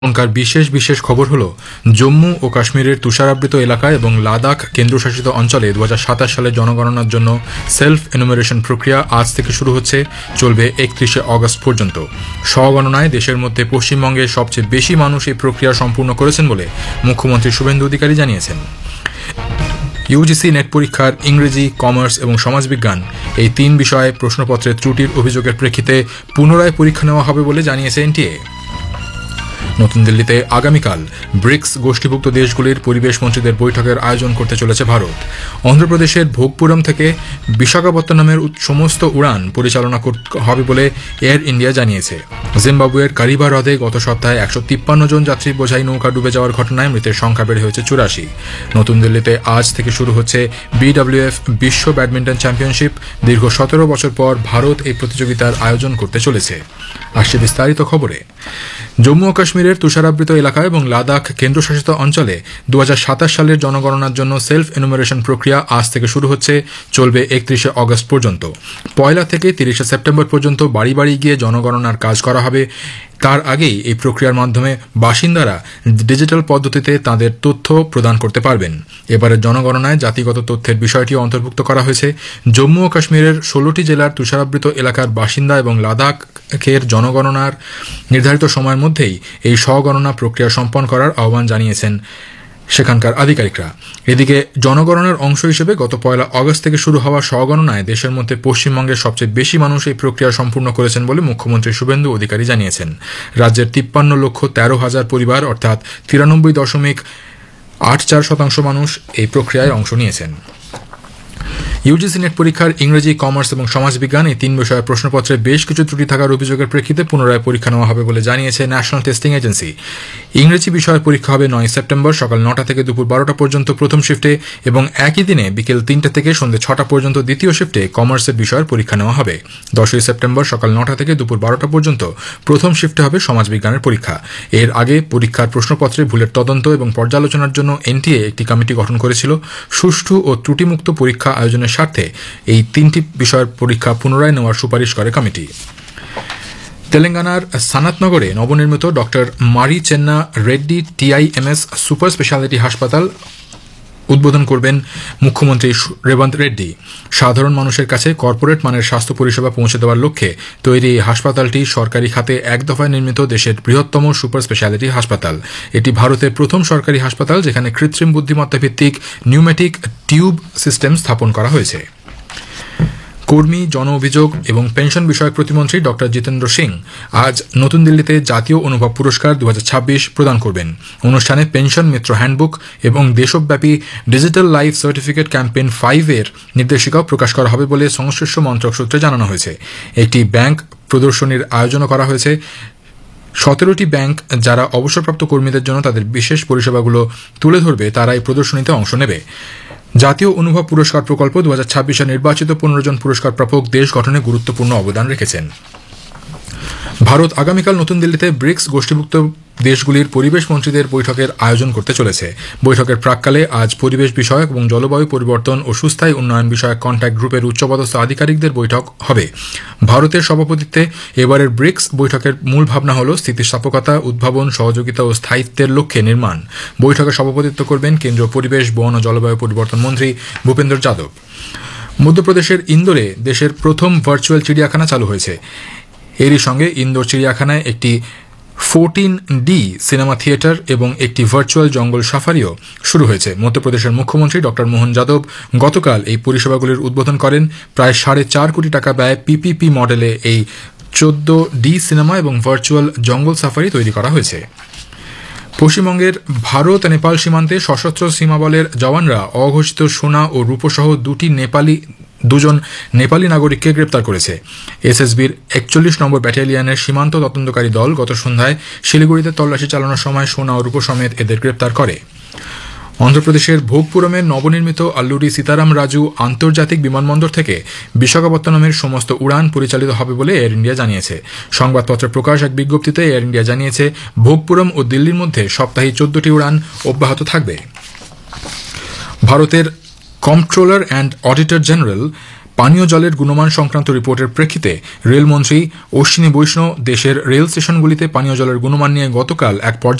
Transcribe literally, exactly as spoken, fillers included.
এখনকার বিশেষ বিশেষ খবর হল জম্মু ও কাশ্মীরের তুষারাবৃত এলাকা এবং লাদাখ কেন্দ্রশাসিত অঞ্চলে দু হাজার সাতাশ সালের জনগণনার জন্য সেলফ এনুমারেশন প্রক্রিয়া আজ থেকে শুরু হচ্ছে, চলবে একত্রিশে অগস্ট পর্যন্ত। স্বগণনায় দেশের মধ্যে পশ্চিমবঙ্গে সবচেয়ে বেশি মানুষ এই প্রক্রিয়া সম্পূর্ণ করেছেন বলে মুখ্যমন্ত্রী শুভেন্দু অধিকারী জানিয়েছেন। ইউজিসি নেট পরীক্ষার ইংরেজি, কমার্স এবং সমাজবিজ্ঞান এই তিন বিষয়ে প্রশ্নপত্রের ত্রুটির অভিযোগের প্রেক্ষিতে পুনরায় পরীক্ষা নেওয়া হবে বলে জানিয়েছে এনটিএ। নতুন দিল্লিতে আগামীকাল ব্রিক্স গোষ্ঠীভুক্ত দেশগুলির পরিবেশ মন্ত্রীদের বৈঠকের আয়োজন করতে চলেছে ভারত। অন্ধ্রপ্রদেশের ভোগপুরম থেকে বিশাখাপত্তনমের সমস্ত উড়ান পরিচালনা হবে বলে এয়ার ইন্ডিয়া জানিয়েছে। জিম্বাবুয়ের কারিবা হ্রদে গত সপ্তাহে একশো তিপ্পান্ন জন যাত্রী বোঝাই নৌকা ডুবে যাওয়ার ঘটনায় মৃতের সংখ্যা বেড়ে হয়েছে চুরাশি। নতুন দিল্লিতে আজ থেকে শুরু হচ্ছে বিডব্লিউএফ বিশ্ব ব্যাডমিন্টন চ্যাম্পিয়নশিপ। দীর্ঘ সতেরো বছর পর ভারত এই প্রতিযোগিতার আয়োজন করতে চলেছে। আসছে বিস্তারিত খবরে। জম্মু ও কাশ্মীরের তুষারাবৃত এলাকা এবং লাদাখ কেন্দ্রশাসিত অঞ্চলে দু হাজার সাতাশ সালের জনগণনার জন্য সেলফ এনুমারেশন প্রক্রিয়া আজ থেকে শুরু হচ্ছে, চলবে একত্রিশে অগস্ট পর্যন্ত। পয়লা থেকে তিরিশে সেপ্টেম্বর পর্যন্ত বাড়ি বাড়ি গিয়ে জনগণনার কাজ করা হবে। তার আগেই এই প্রক্রিয়ার মাধ্যমে বাসিন্দারা ডিজিটাল পদ্ধতিতে তাদের তথ্য প্রদান করতে পারবেন। এবারের জনগণনায় জাতিগত তথ্যের বিষয়টি অন্তর্ভুক্ত করা হয়েছে। জম্মু ও কাশ্মীরের ষোলোটি জেলার তুষারাবৃত এলাকার বাসিন্দা এবং লাদাখের জনগণনার নির্ধারিত সময়ের মধ্যেই এই স্বগণনা প্রক্রিয়া সম্পন্ন করার আহ্বান জানিয়েছেন সেখানকার আধিকারিকরা। এদিকে জনগণনার অংশ হিসেবে গত পয়লা অগস্ট থেকে শুরু হওয়া স্বগণনায় দেশের মধ্যে পশ্চিমবঙ্গের সবচেয়ে বেশি মানুষ এই প্রক্রিয়া সম্পূর্ণ করেছেন বলে মুখ্যমন্ত্রী শুভেন্দু অধিকারী জানিয়েছেন। রাজ্যের তিপ্পান্ন লক্ষ তেরো হাজার পরিবার অর্থাৎ তিরানব্বই দশমিক আট চার শতাংশ মানুষ এই প্রক্রিয়ায় অংশ নিয়েছেন। ইউজিসি নেট পরীক্ষার ইংরেজি, কমার্স এবং সমাজবিজ্ঞান এই তিন বিষয়ের প্রশ্নপত্রে বেশ কিছু ত্রুটি থাকার অভিযোগের প্রেক্ষিতে পুনরায় পরীক্ষা নেওয়া হবে বলে জানিয়েছে ন্যাশনাল টেস্টিং এজেন্সি। ইংরেজি বিষয়ের পরীক্ষা হবে নয় সেপ্টেম্বর সকাল নটা থেকে দুপুর বারোটা পর্যন্ত প্রথম শিফটে এবং একই দিনে বিকেল তিনটা থেকে সন্ধ্যে ছটা পর্যন্ত দ্বিতীয় শিফটে কমার্সের বিষয়ের পরীক্ষা নেওয়া হবে। দশই সেপ্টেম্বর সকাল নটা থেকে দুপুর বারোটা পর্যন্ত প্রথম শিফটে হবে সমাজবিজ্ঞানের পরীক্ষা। এর আগে পরীক্ষার প্রশ্নপত্রে ভুলের তদন্ত এবং পর্যালোচনার জন্য এনটিএ একটি কমিটি গঠন করেছিল। সুষ্ঠু ও ত্রুটিমুক্ত পরীক্ষা আয়োজনের স্বার্থে এই তিনটি বিষয়ের পরীক্ষা পুনরায় নেওয়ার সুপারিশ করে কমিটি। তেলেঙ্গানার সানাতনগরে নবনির্মিত ডক্টর মারি চেন্না রেড্ডি টিআইএমএস সুপার স্পেশালিটি হাসপাতাল উদ্বোধন করবেন মুখ্যমন্ত্রী রেবন্ত রেড্ডি। সাধারণ মানুষের কাছে কর্পোরেট মানের স্বাস্থ্য পরিষেবা পৌঁছে দেওয়ার লক্ষ্যে তৈরি এই হাসপাতালটি সরকারি খাতে এক দফায় নির্মিত দেশের বৃহত্তম সুপার স্পেশালিটি হাসপাতাল। এটি ভারতের প্রথম সরকারি হাসপাতাল যেখানে কৃত্রিম বুদ্ধিমত্তা ভিত্তিক নিউমেটিক টিউব সিস্টেম স্থাপন করা হয়েছে। কর্মী, জন অভিযোগ এবং পেনশন বিষয়ক প্রতিমন্ত্রী ডক্টর জিতেন্দ্র সিং আজ নতুন দিল্লিতে জাতীয় অনুভব পুরস্কার দু হাজার ছাব্বিশ প্রদান করবেন। অনুষ্ঠানে পেনশন মিত্র হ্যান্ডবুক এবং দেশব্যাপী digital life certificate campaign five এর নির্দেশিকাও প্রকাশ করা হবে বলে সংশ্লিষ্ট মন্ত্রক সূত্রে জানানো হয়েছে। একটি ব্যাংক প্রদর্শনীর আয়োজনও করা হয়েছে। সতেরোটি ব্যাংক যারা অবসরপ্রাপ্ত কর্মীদের জন্য তাদের বিশেষ পরিষেবাগুলো তুলে ধরবে তারা এই প্রদর্শনীতে অংশ নেবে। জাতীয় অনুভব পুরস্কার প্রকল্প দু হাজার ছাব্বিশে নির্বাচিত পনেরো জন পুরস্কার প্রাপক দেশ গঠনে গুরুত্বপূর্ণ অবদান রেখেছেন। ভারত আগামীকাল নতুন দিল্লিতে ব্রিক্স গোষ্ঠীভুক্ত দেশগুলির পরিবেশ মন্ত্রীদের বৈঠকের আয়োজন করতে চলেছে। বৈঠকের প্রাক্কালে আজ পরিবেশ বিষয়ক এবং জলবায়ু পরিবর্তন ও সুস্থায়ী উন্নয়ন বিষয়ক কন্ট্যাক্ট গ্রুপের উচ্চপদস্থ আধিকারিকদের বৈঠক হবে। ভারতের সভাপতিত্বে এবারের ব্রিক্স বৈঠকের মূল ভাবনা হল স্থিতিস্থাপকতা, উদ্ভাবন, সহযোগিতা ও স্থায়িত্বের লক্ষ্যে নির্মাণ। বৈঠকে সভাপতিত্ব করবেন কেন্দ্রীয় পরিবেশ, বন ও জলবায়ু পরিবর্তন মন্ত্রী ভূপেন্দ্র যাদব। মধ্যপ্রদেশের ইন্দোরে দেশের প্রথম ভার্চুয়াল চিড়িয়াখানা চালু হয়েছে। এরই সঙ্গে ইন্দোর চিড়িয়াখানায় একটি ফোরটিন ডি সিনেমা থিয়েটার এবং একটি ভার্চুয়াল জঙ্গল সাফারিও শুরু হয়েছে। মধ্যপ্রদেশের মুখ্যমন্ত্রী ডক্টর মোহন যাদব গতকাল এই পরিষেবাগুলির উদ্বোধন করেন। প্রায় সাড়ে চার কোটি টাকা ব্যয়ে পিপিপি মডেলে এই চোদ্দ ডি সিনেমা এবং ভার্চুয়াল জঙ্গল সাফারি তৈরি করা হয়েছে। পশ্চিমবঙ্গের ভারত নেপাল সীমান্তে সশস্ত্র সীমাবলের জওয়ানরা অঘোষিত সোনা ও রূপসহ দুটি নেপালি দুজন নেপালি নাগরিককে গ্রেপ্তার করেছে। এসএসবির একচল্লিশ নম্বর ব্যাটালিয়নের সীমান্ত তদন্তকারী দল গত সন্ধ্যায় শিলিগুড়িতে তল্লাশি চালানোর সময় সোনা ও রূপ সমেত এদের গ্রেপ্তার করে। অন্ধ্রপ্রদেশের ভোগপুরমের নবনির্মিত আল্লুরি সীতারাম রাজু আন্তর্জাতিক বিমানবন্দর থেকে বিশাখাপত্তনমের সমস্ত উড়ান পরিচালিত হবে বলে এয়ার ইন্ডিয়া জানিয়েছে। সংবাদপত্রে প্রকাশ এক বিজ্ঞপ্তিতে এয়ার ইন্ডিয়া জানিয়েছে ভোগপুরম ও দিল্লির মধ্যে সপ্তাহে চোদ্দটি উড়ান অব্যাহত থাকবে। ভারতের কম্পট্রোলার অ্যান্ড অডিটর জেনারেল পানীয় জলের গুণমান সংক্রান্ত রিপোর্টের প্রেক্ষিতে রেলমন্ত্রী অশ্বিনী বৈষ্ণব দেশের রেল স্টেশনগুলিতে পানীয় জলের গুণমান নিয়ে গতকাল এক